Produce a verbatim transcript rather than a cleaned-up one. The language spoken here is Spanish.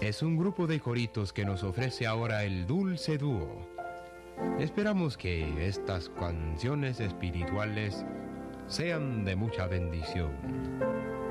es un grupo de coritos que nos ofrece ahora el Dulce Dúo. Esperamos que estas canciones espirituales sean de mucha bendición.